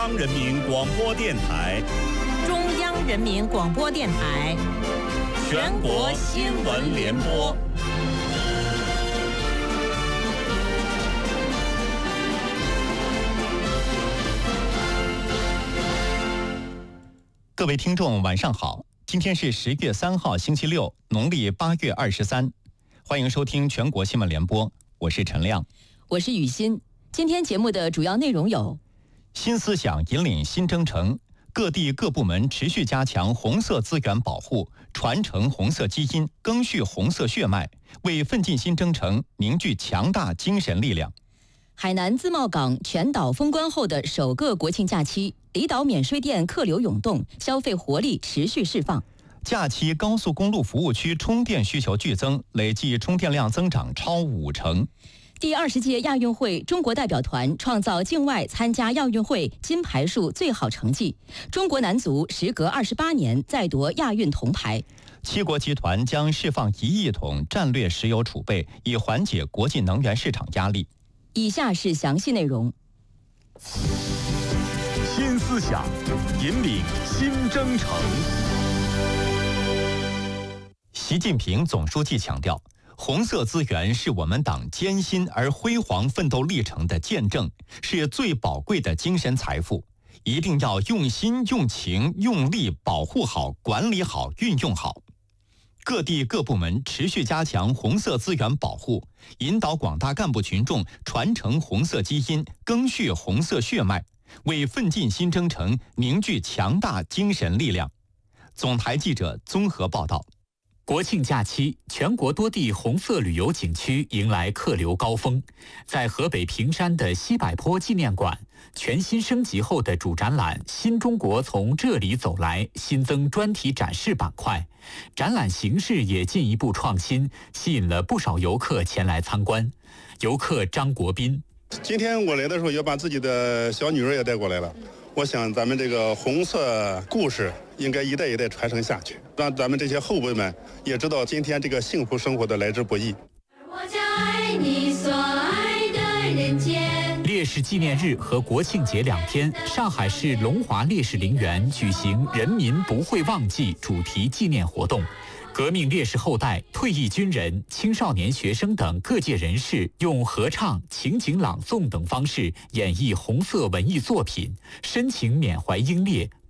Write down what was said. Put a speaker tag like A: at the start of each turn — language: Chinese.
A: 中央人民广播电台，
B: 中央人民广播电台，
A: 全国新闻联播。
C: 各位听众，晚上好！今天是10月3号，星期六，农历8月23。欢迎收听全国新闻联播，我是陈亮，
B: 我是雨欣。今天节目的主要内容有：
C: 新思想引领新征程，各地各部门持续加强红色资源保护，传承红色基因，赓续红色血脉，为奋进新征程凝聚强大精神力量。
B: 海南自贸港全岛封关后的首个国庆假期，离岛免税店客流涌动，消费活力持续释放。
C: 假期高速公路服务区充电需求剧增，累计充电量增长超50%。
B: 第20届亚运会中国代表团创造境外参加亚运会金牌数最好成绩，中国男足时隔28年再夺亚运铜牌。
C: 七国集团将释放1亿桶战略石油储备，以缓解国际能源市场压力。
B: 以下是详细内容。
A: 新思想引领新征程。
C: 习近平总书记强调，红色资源是我们党艰辛而辉煌奋斗历程的见证，是最宝贵的精神财富，一定要用心、用情、用力保护好、管理好、运用好。各地各部门持续加强红色资源保护，引导广大干部群众传承红色基因，赓续红色血脉，为奋进新征程凝聚强大精神力量。总台记者综合报道。
D: 国庆假期，全国多地红色旅游景区迎来客流高峰。在河北平山的西柏坡纪念馆，全新升级后的主展览“新中国从这里走来”新增专题展示板块，展览形式也进一步创新，吸引了不少游客前来参观。游客张国斌：
E: 今天我来的时候也把自己的小女儿也带过来了。我想咱们这个红色故事应该一代一代传承下去，让咱们这些后辈们也知道今天这个幸福生活的来之不易。
F: 我将爱你所爱的人间。
D: 烈士纪念日和国庆节2天，上海市龙华烈士陵园举行“人民不会忘记”主题纪念活动。革命烈士后代、退役军人、青少年学生等各界人士用合唱、情景朗诵等方式演绎红色文艺作品，深情缅怀英烈，